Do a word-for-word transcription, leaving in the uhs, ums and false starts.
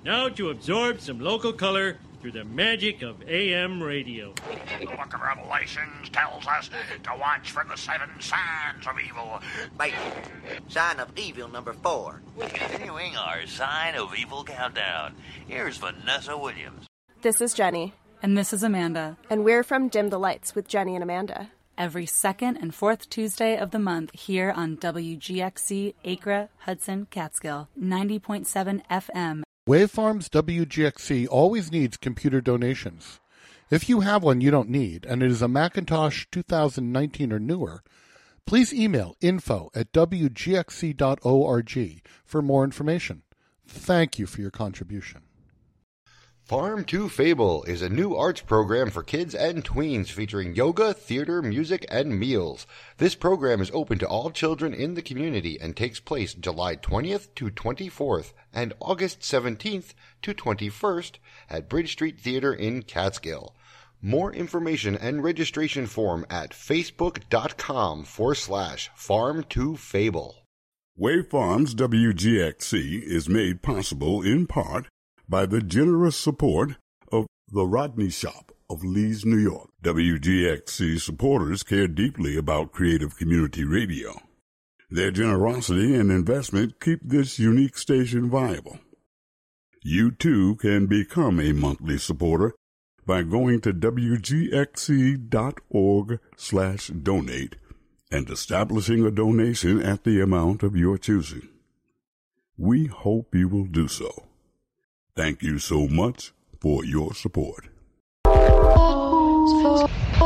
Now to absorb some local color through the magic of A M radio. The book of Revelations tells us to watch for the seven signs of evil. Wait, sign of evil number four. Continuing our sign of evil countdown, here's Vanessa Williams. This is Jenny. And this is Amanda. And we're from Dim the Lights with Jenny and Amanda. Every second and fourth Tuesday of the month here on W G X C, Acra, Hudson, Catskill, ninety point seven F M. Waveforms W G X C always needs computer donations. If you have one you don't need, and it is a Macintosh two thousand nineteen or newer, please email info at w g x c dot org for more information. Thank you for your contribution. Farm to Fable is a new arts program for kids and tweens featuring yoga, theater, music, and meals. This program is open to all children in the community and takes place July twentieth to twenty-fourth and August seventeenth to twenty-first at Bridge Street Theater in Catskill. More information and registration form at facebook.com forward slash farm to fable. Waveforms W G X C is made possible in part by the generous support of the Rodney Shop of Leeds, New York. W G X C supporters care deeply about creative community radio. Their generosity and investment keep this unique station viable. You too can become a monthly supporter by going to w g x c dot org slash donate and establishing a donation at the amount of your choosing. We hope you will do so. Thank you so much for your support.